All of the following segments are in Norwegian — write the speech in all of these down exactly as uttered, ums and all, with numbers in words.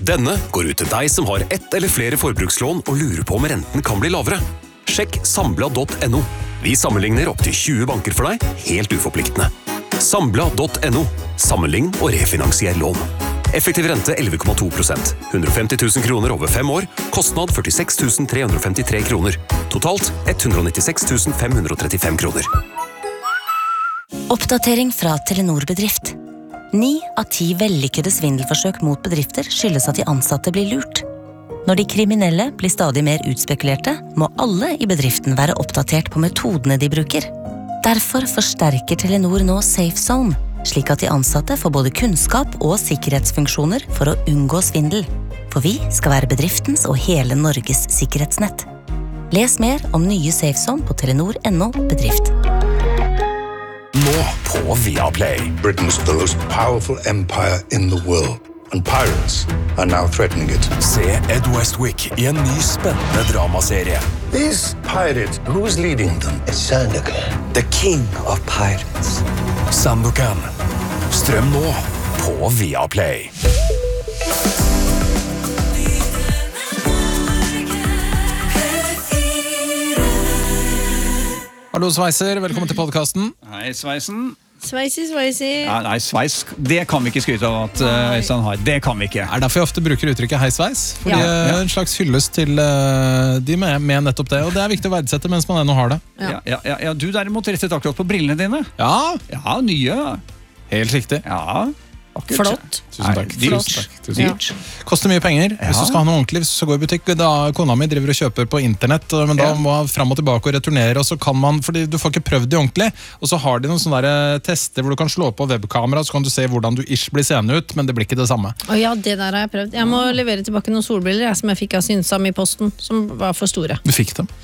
Denne går ut til deg som har ett eller flere forbrukslån og lurer på om renten kan bli lavere. Sjekk sambla punktum no. Vi sammenligner opp til tjue banker for deg, helt uforpliktende. Sambla punktum no. Sammenlign og refinansier lån. Effektiv rente elleve komma to prosent. hundre og femti tusen kroner over fem år. Kostnad førtiseks tusen tre hundre og femtitre kroner. Totalt ett hundre og nittiseks tusen fem hundre og trettifem kroner. Oppdatering fra Telenor Bedrift. Ni av ti vellykkede svindelforsøk mot bedrifter skyldes at de ansatte blir lurt. Når de kriminelle blir stadig mer utspekulerte, må alle i bedriften være oppdatert på metodene de bruker. Derfor forsterker Telenor nå Safe Zone, slik at de ansatte får både kunnskap og sikkerhetsfunksjoner for å unngå svindel. For vi skal være bedriftens og hele Norges sikkerhetsnett. Les mer om nye Safe Zone på telenor punktum no bedrift. Nå på Viaplay. Britain's the most powerful empire in the world, and pirates are now threatening it. Se Ed Westwick i en ny spennende dramaserie. These pirates, who's leading them? It's Sandokan, the king of pirates. Sandokan. Strøm nå på Viaplay. Hallo Sveiser, velkommen til podcasten. Hei Sveisen. Sveisi, sveisi. Ja, nei, sveis, det kan vi ikke skryte av at uh, Øystein har. Det kan vi ikke. Det er derfor jeg ofte bruker uttrykket hei sveis. Fordi Ja. det er en slags hyllest til uh, de med, med nettopp det. Og det er viktig å verdsette mens man ennå har det. Ja, ja, ja, ja, du derimot rettet akkurat på brillene dine. Ja, Ja, nye. helt riktig. Ja, akkurat. Flott. Tusen takk. Nei, dyrt. Tusen takk. Tusen takk. Dyrt. Koster mye penger. Hvis Ja. du skal ha noe ordentlig, så gå i butikk. Da kona mi driver og kjøper på internett, men da Ja. må jeg fram og tilbake og returnere, og så kan man, fordi du får ikke prøvd det ordentlig, og så har de noen sånne der tester hvor du kan slå på webkamera, så kan du se hvordan du ish blir seende ut, men det blir ikke det samme. Å ja, det der har jeg prøvd. Jeg må levere tilbake noen solbriller jeg, som jeg fikk av Synsam i posten, som var for store. Du fikk dem.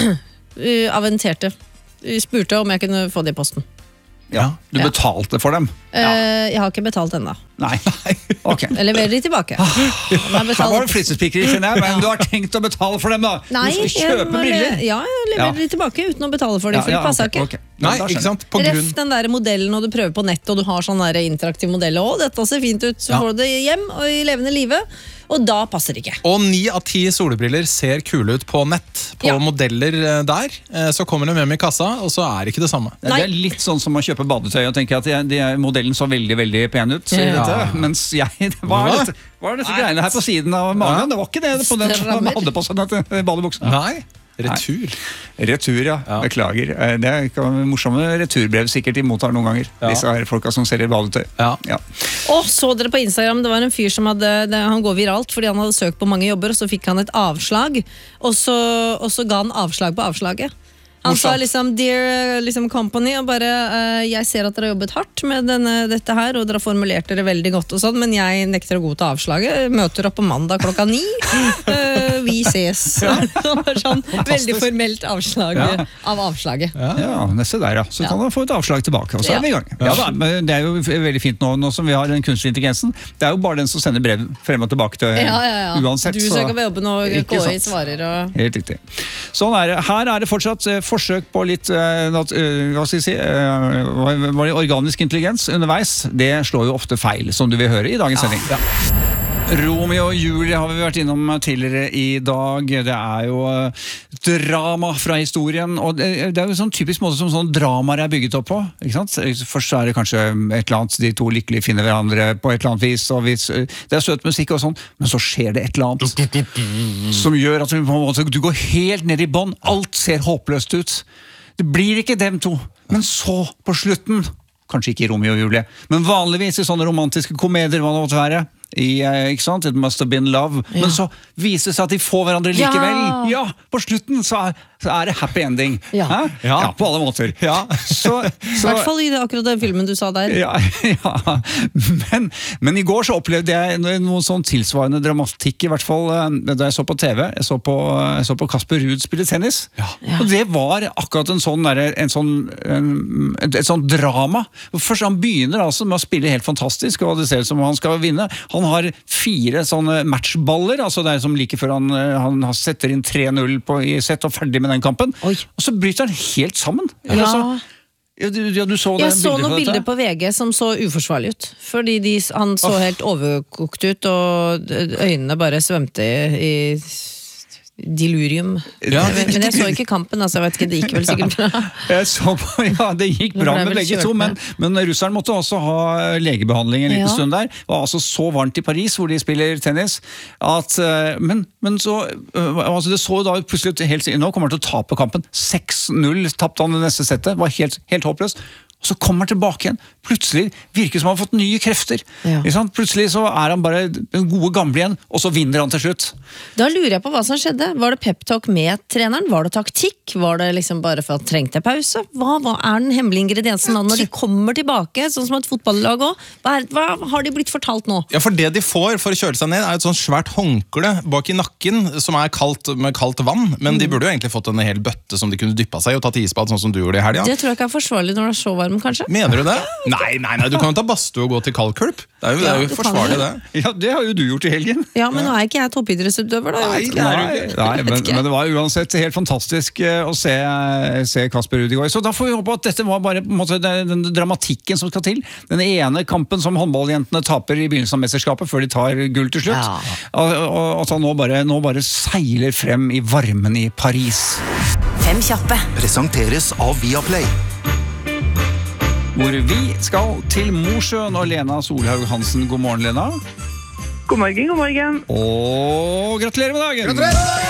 Uh, aventerte. Uh, spurte om jeg kunne få det i posten. Ja, du Ja. betalte for dem. Uh, jeg har ikke betalt ennå. Nei. Ok. Jeg leverer de tilbake. Om jeg Her var det betalt... flisespikker i finne, men du har tenkt å betale for dem da. Nei, du skal jeg kjøpe må le- briller. Ja, jeg leverer Ja. de tilbake uten å betale for dem, for Ja, det ja, passet ok, ikke. ok. Nei, Ja, da ikke skjønner sant? På grunn... Ref den der modellen, og du prøver på nett, og du har sånn der interaktiv modell. Å, dette ser fint ut. Så Ja. får du det hjem og i levende live, og da passer det ikke. Og ni av ti solbriller ser kule ut på nett, på Ja. modeller eh, der. Eh, Så kommer de med i kassa, og så er det ikke det samme. Ja, det er litt sånn som å kjøpe badetøy og tenke at de, de, modellen så veldig, veldig pen ut. Så Ja. dette, mens jeg, hva er Hva? dette? Hva er disse greiene her på siden av magen? Det var ikke det på den som Strammer. hadde på seg den badebuksen. Nei, retur. Retur, ja. Ja. Beklager. Eh, Det er ikke morsomme returbrev sikkert de mottar noen ganger. Ja. Disse her folka som selger badetøy. Ja. Ja. Og så dere på Instagram, det var en fyr som hadde det, han går viralt fordi han hadde søkt på mange jobber, og så fikk han et avslag, og så, og så ga han avslag på avslaget. Han sa Morsomt. liksom, dear liksom company, og bare, eh, jeg ser at dere har jobbet hardt med denne, dette her, og dere har formulert dere veldig godt og sånn, men jeg nekter å godta avslaget, møter opp på mandag klokka ni, Eh, vi ses. Det var sånn veldig formelt avslag Ja. av avslaget. Ja, neste der, ja. Så Ja. kan man få et avslag tilbake, og så Ja. er vi i gang. Ja, da, men det er jo veldig fint nå, nå som vi har den kunstige intelligensen. Det er jo bare den som sender brev frem og tilbake til Ja, ja, ja. uansett. Du så- søker på jobben, og Ikke K I sant. svarer, og... Helt riktig. Sånn er det. Her er det fortsatt eh, forsøk på litt eh, nat- eh, hva skal jeg si, eh, hva- hva er det, organisk intelligens underveis. Det slår jo ofte feil, som du vil høre i dagens sending. Romeo og Julie har vi vært innom tidligere i dag. Det er jo eh, drama fra historien, og det, det er jo en sånn typisk måte som sånn dramaer er bygget opp på. Ikke sant? Først så er det kanskje et eller annet, de to lykkelig finner hverandre på et eller annet vis, og vis, det er søt musikk og sånn, men så skjer det et eller annet som gjør at du, på en måte, du går helt ned i bånn. Alt ser håpløst ut. Det blir ikke dem to, men så på slutten, kanskje ikke i Romeo og Julie, men vanligvis i sånne romantiske komedier, hva det måtte være, i, eh, ikke sant? It must have been love. Men så viser det seg at de får hverandre likevel. Ja, på slutten så er, så er det happy ending. Ja. Hæ? Ja. Ja, på alle måter. Ja. Så, I så, hvert fall i det, akkurat den filmen du sa der. ja, ja. Men, men i går så opplevde jeg noen sånn tilsvarende dramatikk, i hvert fall eh, da jeg så på T V. Jeg så på, jeg så på Kasper Ruud spille tennis. Og det var akkurat en sånn, der, en sånn en, et, et sånn drama. Først han begynner altså med å spille helt fantastisk, og det ser ut som han skal vinne. Han har fire sånne matchballer, altså det er som like før han, han setter inn tre null på, i sett og ferdig med den kampen. Oi. Og så bryter han helt sammen. Ja. Altså, Ja, du, ja, du så det Jeg så bildet noen på bilder dette? på V G som så uforsvarlig ut. Fordi de, han så helt overkokt ut, og øynene bare svømte i, i delirium. Ja. Men, men jeg så ikke kampen, altså, jeg vet ikke, det gikk vel sikkert bra. Jeg så på, ja, det gikk Men bra det er med vel begge kjørt to, men, men russeren måtte også ha legebehandling en liten Ja. stund der. Det var altså så varmt i Paris, hvor de spiller tennis, at, eh, men, men så, eh, altså det så jo da plutselig ut helt, nå kommer han til å tape kampen, seks null tappte han det neste settet, var helt, helt håpløst. Og så kommer han tilbake igjen. Plutselig virker det som han har fått nye krefter. Ja. Ikke sant? Plutselig så er han bare den gode gamle igjen, og så vinner han til slutt. Da lurer jeg på hva som skjedde. Var det peptalk med treneren? Var det taktikk? Var det liksom bare for at han trengte pause? Hva, hva er den hemmelige ingrediensen da når de kommer tilbake, sånn som et fotballag også? Hva, er, hva har de blitt fortalt nå? Ja, for det de får for å kjøle seg ned er et sånt svært håndkle bak i nakken som er kaldt med kaldt vann, men de burde jo egentlig fått en hel bøtte som de kunne dyppa seg i og tatt isbad sånn som du gjorde i helga. Det tror jeg ikke er forsvarlig når det er så varm, kanskje? Mener du det? Nei, nei, nei, du kan jo ta badstue og gå til kaldkulp. Det er jo, det er Ja, jo du kan forsvarlig jo. det. Ja, det har jo du gjort i helgen. Ja, men nå er ikke jeg toppidrettsutøver da. Nei, jeg vet det ikke. er du Nei, ikke. nei men, ikke. men det var uansett helt fantastisk eh, å se, se Kasper Ruud i går. Så da får vi håpe at dette var bare på en måte, den, den dramatikken som skal til. Den ene kampen som håndballjentene taper i begynnelsen av mesterskapet før de tar gull til slutt. Ja. Og, og at han nå bare, nå bare seiler frem i varmen i Paris. Fem kjappe. Presenteres av Viaplay. Hvor vi skal til Mosjøen og Lena Solhaug Hansen. God morgen, Lena. God morgen, god morgen. Og gratulerer med dagen!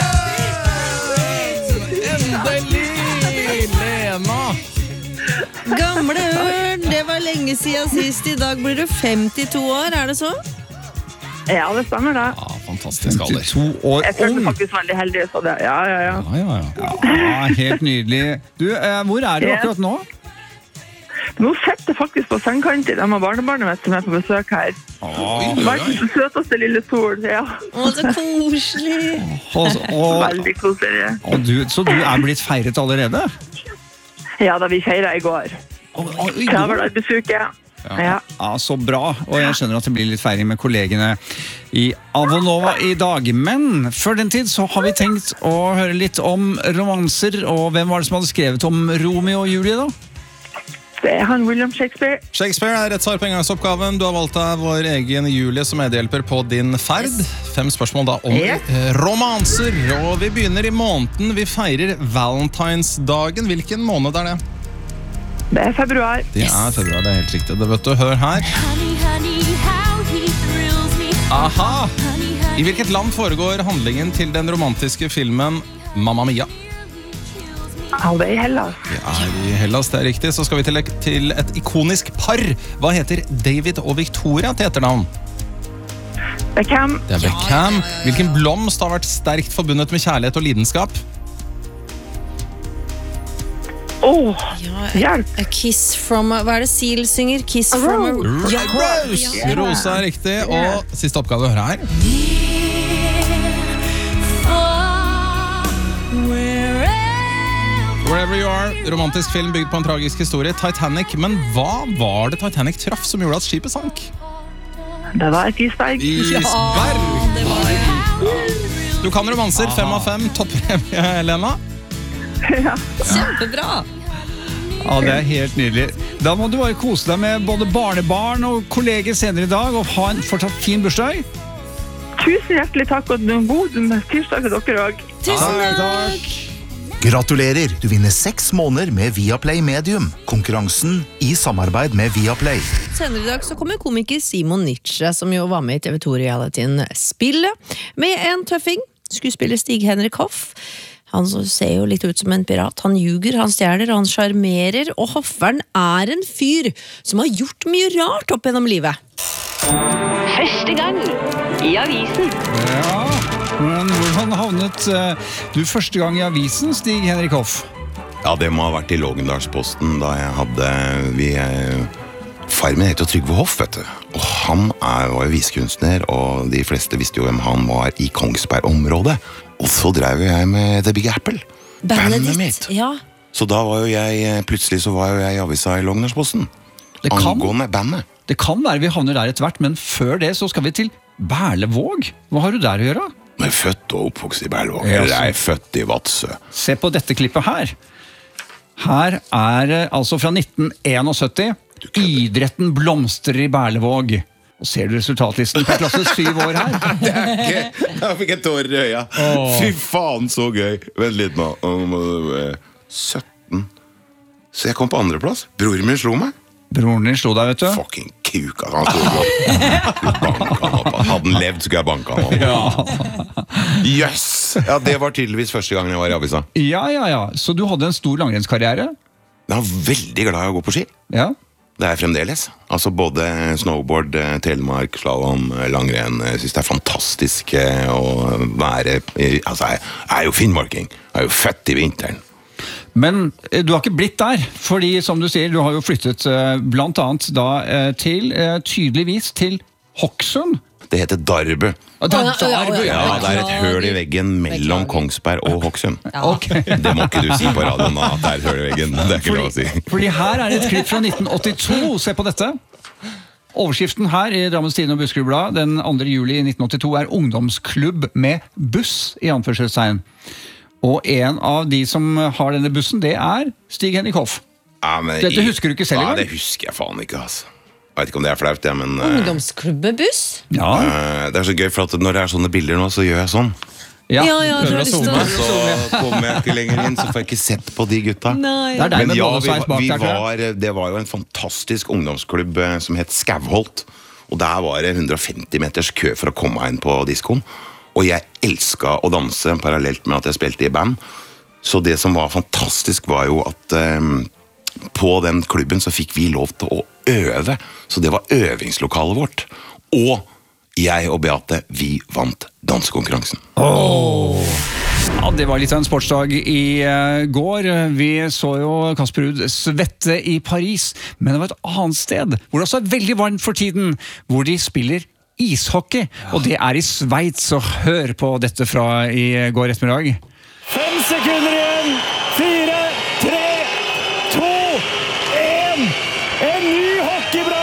Endelig, Lena! Gamle ørn, det var lenge siden sist. I dag blir du femtito år, er det så? Ja, det stemmer det. Ja, fantastisk alder. To år Jeg følte ung. faktisk veldig heldig, så det, ja, ja, ja. Ja, ja, ja. Ja, helt nydelig. Du, eh, hvor er du Ja. akkurat nå? Nå sitter jeg faktisk på sengkanten. De har barnebarnet mitt som er på besøk her. Oi, oi, oi. Verdens søteste lille sol, ja. Å, så koselig. Og, og, Veldig koselig. og du, så du er blitt feiret allerede? Ja, da vi feiret i går. Og, og, i Jeg går? var der i besøket. Ja. Ja, så bra. Og jeg skjønner at det blir litt feiring med kollegene i Avonova i dag. Men før den tid så har vi tenkt å høre litt om romanser. Og hvem var det som hadde skrevet om Romeo og Julie, da? Det er han William Shakespeare. Shakespeare er rett svar på engangsoppgaven. Du har valgt deg vår egen Julie som medhjelper på din ferd. Fem spørsmål da om Yes. eh, romanser. Og vi begynner i måneden. Vi feirer valentinsdagen. Hvilken måned er det? Det er februar. Det er februar, det er helt riktig. Det vet du, hør her. Aha! I hvilket land foregår handlingen til den romantiske filmen Mamma Mia? Ja, det er i Hellas. Det er i Hellas, det er riktig. Så skal vi til, til et ikonisk par. Hva heter David og Victoria til etternavn? Beckham. Det er Beckham. Hvilken blomst har vært sterkt forbundet med kjærlighet og lidenskap? Åh, Ja, hjelp. a kiss from a, hva er det Seal synger? Kiss A from a rose. ja, Rose! ja. Rosa er riktig. Og siste oppgave, hør her. Wherever You Are, romantisk film bygd på en tragisk historie, Titanic. Men hva var det Titanic traff som gjorde at skipet sank? Det var et isberg. Isberg! Det var det. Du kan romanser, fem av fem. Toppremie, Helena. Kjempebra. Ja, det er helt nydelig. Da må du bare kose deg med både barnebarn og kolleger senere i dag, og ha en fortsatt fin bursdag. Tusen hjertelig takk, og en god tirsdag til dere også. Tusen takk. Gratulerer, du vinner seks måneder med Viaplay Medium. Konkurransen i samarbeid med Viaplay. Senere i dag så kommer komiker Simon Nietzsche, som jo var med i T V to-realityen Spillet, med en tøffing, skuespiller Stig-Henrik Hoff. Han ser jo litt ut som en pirat. Han ljuger, han stjeler, han sjarmerer, og Hofferen er en fyr som har gjort mye rart opp gjennom livet. Første gang i avisen. Ja, men hvordan havnet eh, du første gang i avisen, Stig-Henrik Hoff? Ja, det må ha vært i Lågendalsposten da jeg hadde vi, eh, Far min heter Trygve Hoff, vet du. Og han er, var jo viskunstner, og de fleste visste jo hvem han var i Kongsberg-området. Og så drev jo jeg med The Big Apple. Bandet Bandet ditt, mitt. ja. Så da var jo jeg, plutselig så var jo jeg i avisa i Lågendalsposten. Det kan- Angående bandet. Det kan være vi havner der etter hvert, men før det så skal vi til Berlevåg. Hva har du der å gjøre? Jeg er født og oppvokst i Berlevåg. Ja, Eller så- jeg er født i Vadsø. Se på dette klippet her. Her er det altså fra nitten syttién. Idretten blomstrer i Berlevåg. Og ser du resultatlisten på klasse syv år her? Det er ikke... Jeg fikk en tår i øya. Oh. Fy faen, så gøy. Vent litt nå. sytten. Så jeg kom på andre plass. Broren min slo meg. Broren din slo deg, vet du. Fucking kuk, han slo. Hadde han levd, skulle jeg banka han. Ja. Yes! Ja, det var tydeligvis første gangen jeg var i avisa. Ja, ja, ja. Så du hadde en stor langrennskarriere? Jeg var veldig glad i å gå på ski. Ja. Det er fremdeles. Altså både snowboard, telemark, slalom, langrenn. Jeg synes det er fantastisk å være... Altså, jeg er jo finnmarking. Jeg er jo født i vinteren. Men du har ikke blitt der, fordi som du sier, du har jo flyttet blant annet da til, tydeligvis til Hokksund. Det heter Darbu. Ah, det, er Darbu. Ja, det er et høl i veggen mellom Kongsberg og Hokksund. Okay. Det må ikke du si på radioen da, at det er et høl i veggen. Det er ikke lov å si. Fordi her er et klipp fra nitten åttito. Se på dette. Overskriften her i Drammens Tidende og Buskerudblad den andre juli nitten åttito er ungdomsklubb med buss i anførselstegn. Og en av de som har denne bussen, det er Stig-Henrik Hoff. Ja, men, Dette husker du ikke selv? Ja, det husker jeg faen ikke, altså. Jeg vet ikke om det er flaut, ja, men... Ungdomsklubbebuss? Ja. Uh, det er så gøy, for at når det er sånne bilder nå, så gjør jeg sånn. Ja, ja, ja du har lyst til å... Så kommer jeg ikke lenger inn, så får jeg ikke sett på de gutta. Nei. Det er deg men med ja, både sveis bak vi, vi der, var, det var jo en fantastisk ungdomsklubb som het Skavholt. Og der var det hundre og femti meters kø for å komme inn på diskoen. Og jeg elsket å danse parallelt med at jeg spilte i band. Så det som var fantastisk var jo at um, på den klubben så fikk vi lov til å øve. Så det var øvingslokalet vårt. Og jeg og Beate, vi vant dansekonkurransen. Oh. Ja, det var litt av en sportsdag i uh, går. Vi så jo Kasper Ruud svette i Paris. Men det var et annet sted, hvor det også er veldig varmt for tiden, hvor de spiller ishockey. Ja. Og det er i Sveits, så hør på dette fra i går ettermiddag. Fem sekunder igjen! Fire, tre, to, en! En ny hockeybra!